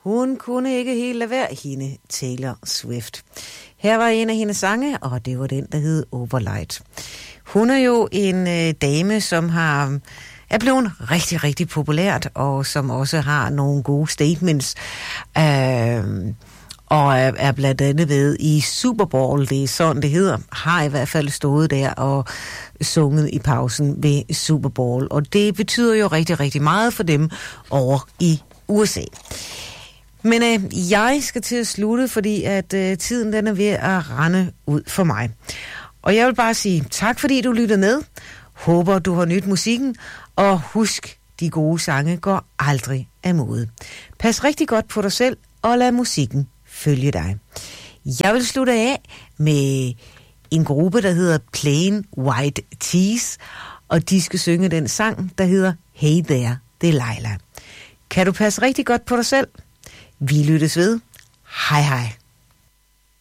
Hun kunne ikke helt lade være, hende Taylor Swift. Her var en af hendes sange, og det var den, der hed Overlight. Hun er jo en dame, som er blevet rigtig, rigtig populært, og som også har nogle gode statements, og er blandt andet ved i Super Bowl, det er sådan det hedder, har i hvert fald stået der og sunget i pausen ved Super Bowl, og det betyder jo rigtig, rigtig meget for dem over i USA. Men jeg skal til at slutte, fordi at tiden den er ved at rende ud for mig. Og jeg vil bare sige tak, fordi du lyttede med. Håber, du har nydt musikken, og husk, de gode sange går aldrig af mode. Pas rigtig godt på dig selv, og lad musikken følge dig. Jeg vil slutte af med en gruppe, der hedder Plain White Tees, og de skal synge den sang, der hedder Hey There, Delilah. Kan du passe rigtig godt på dig selv? Vi lyttes ved. Hej hej.